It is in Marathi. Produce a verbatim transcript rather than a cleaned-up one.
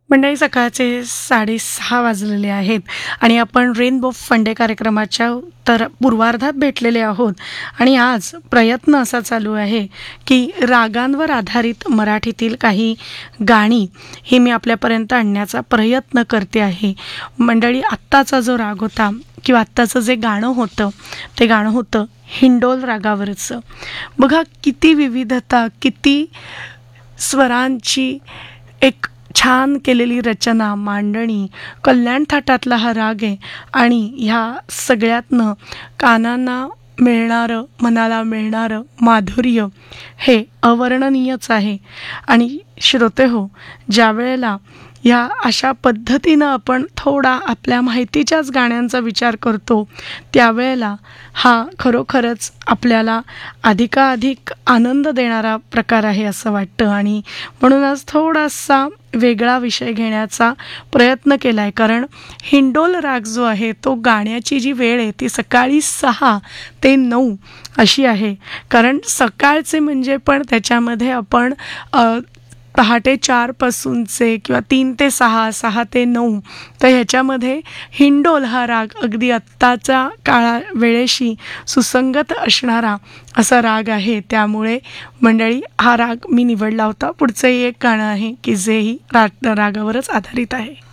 मंडळी, सकाळचे साडेसहा वाजलेले आहेत आणि आपण रेनबो फंडे कार्यक्रमाच्या तर पूर्वार्धात भेटलेले आहोत. आणि आज प्रयत्न असा चालू आहे की रागांवर आधारित मराठीतील काही गाणी ही मी आपल्यापर्यंत आणण्याचा प्रयत्न करते आहे. मंडळी, आत्ताचा जो राग होता किंवा आत्ताचं जे गाणं होतं ते गाणं होतं हिंडोल रागावरचं. बघा किती विविधता, किती स्वरांची एक छान केलेली रचना, मांडणी. कल्याण थाटातला हा राग आहे आणि ह्या सगळ्यातनं कानांना मिळणारं, मनाला मिळणारं माधुर्य हे अवर्णनीयच आहे. आणि श्रोते हो, ज्या वेळेला ह्या अशा पद्धतीनं आपण थोडा आपल्या माहितीच्याच गाण्यांचा विचार करतो त्यावेळेला हा खरोखरच आपल्याला अधिकाधिक आनंद देणारा प्रकार आहे असं वाटतं. आणि म्हणूनच थोडासा वेगळा विषय घेण्याचा प्रयत्न केला आहे. कारण हिंडोल राग जो आहे तो गाण्याची जी वेळ आहे ती सकाळी सहा ते नऊ अशी आहे. कारण सकाळचे म्हणजे पण त्याच्यामध्ये आपण पहाटे चारपासूनचे किंवा तीन ते सहा, सहा ते नऊ, तर ह्याच्यामध्ये हिंडोल हा राग अगदी आत्ताच्या काळा वेळेशी सुसंगत असणारा असा राग आहे. त्यामुळे मंडळी, हा राग मी निवडला होता. पुढचंही एक गाणं आहे की जेही रा रागावरच आधारित आहे.